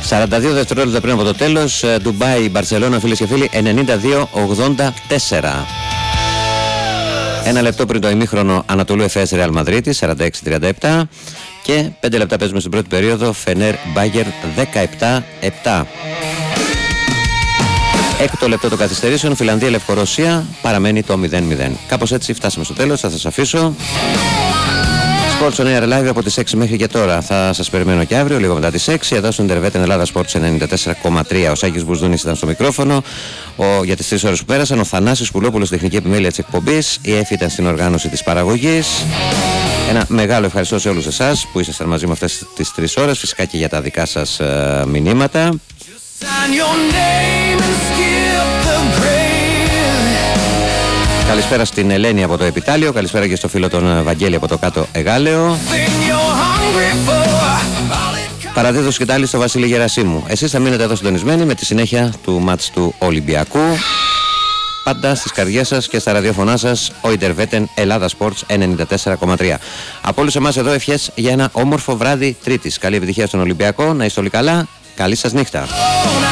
42 δευτερόλεπτα πριν από το τέλος. Ντουμπάι, Μπαρσελόνα, φίλες και φίλοι, 92-84. Ένα λεπτό πριν το ημίχρονο, Ανατολού Εφές Ρεάλ Μαδρίτη, 46-37. Και 5 λεπτά παίζουμε στην πρώτη περίοδο, Φενέρ Μπάγερν 17-7. Έκτο λεπτό των καθυστερήσεων, Φιλανδία Λευκορωσία, παραμένει το 0-0. Κάπως έτσι φτάσαμε στο τέλος, θα σας αφήσω. Sports on Air Live από τις 6 μέχρι και τώρα. Θα σας περιμένω και αύριο, λίγο μετά τις 6, εδώ στο Intervetten Ελλάδα Sports 94,3. Ο Σάκης Βουσδούνης ήταν στο μικρόφωνο. Για τις 3 ώρες που πέρασαν, ο Θανάσης Πουλόπουλος, τεχνική επιμέλεια της εκπομπής. Η Εφη ήταν στην οργάνωση της παραγωγής. Ένα μεγάλο ευχαριστώ σε όλους εσάς που ήσασταν μαζί με αυτές τις 3 ώρες, φυσικά και για τα δικά σας μηνύματα. Καλησπέρα στην Ελένη από το Επιτάλιο, καλησπέρα και στο φίλο τον Βαγγέλη από το κάτω Εγάλεο. Παραδίδω σκητάλη στο Βασίλη Γερασίμου. Εσείς θα μείνετε εδώ συντονισμένοι με τη συνέχεια του μάτς του Ολυμπιακού. Πάντα στις καρδιές σας και στα ραδιοφωνά σας, ο Intervetten Ελλάδα Sports 94,3. Από όλους εμάς εδώ ευχές για ένα όμορφο βράδυ Τρίτης. Καλή επιτυχία στον Ολυμπιακό, να είστε όλοι καλά, καλή σας νύχτα.